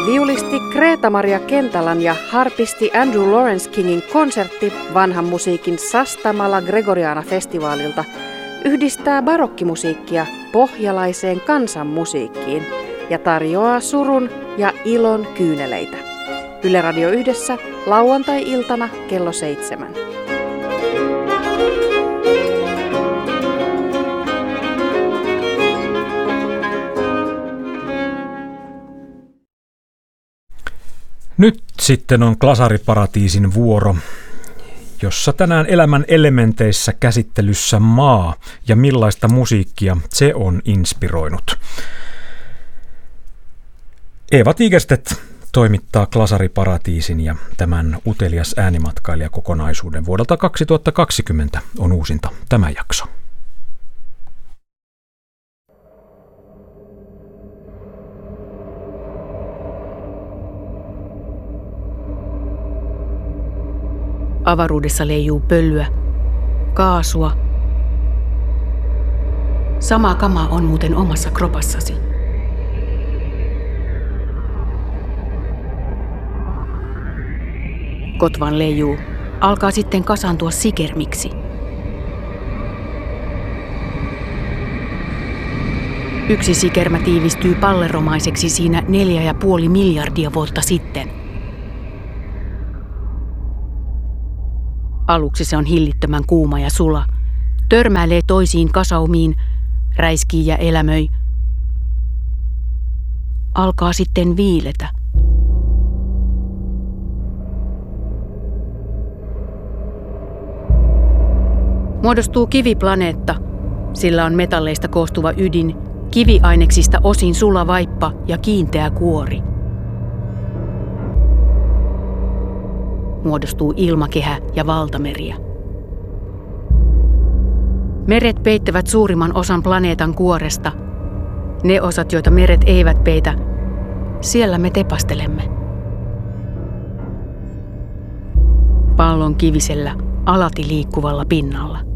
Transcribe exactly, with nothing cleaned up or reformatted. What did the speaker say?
Viulisti Greta-Maria Kentalan ja harpisti Andrew Lawrence Kingin konsertti vanhan musiikin Sastamala Gregoriana-festivaalilta yhdistää barokkimusiikkia pohjalaiseen kansanmusiikkiin ja tarjoaa surun ja ilon kyyneleitä. Yle Radio Yhdessä lauantai-iltana kello seitsemän. Nyt sitten on Glasariparatiisin vuoro, jossa tänään elämän elementeissä käsittelyssä maa ja millaista musiikkia se on inspiroinut. Eeva Tigerstedt toimittaa Glasariparatiisin ja tämän utelias äänimatkailijakokonaisuuden vuodelta kaksituhattakaksikymmentä on uusinta tämä jakso. Avaruudessa leijuu pölyä, kaasua. Sama kama on muuten omassa kropassasi. Kotvan leijuu alkaa sitten kasaantua sikermiksi. Yksi sikermä tiivistyy palleromaiseksi siinä neljä ja puoli miljardia vuotta sitten. Aluksi se on hillittömän kuuma ja sula, törmäilee toisiin kasaumiin, räiskii ja elämöi. Alkaa sitten viiletä. Muodostuu kiviplaneetta. Sillä on metalleista koostuva ydin, kiviaineksista osin sula vaippa ja kiinteä kuori. Muodostuu ilmakehä ja valtameriä. Meret peittävät suurimman osan planeetan kuoresta. Ne osat, joita meret eivät peitä, siellä me tepastelemme. Pallon kivisellä, alati liikkuvalla pinnalla.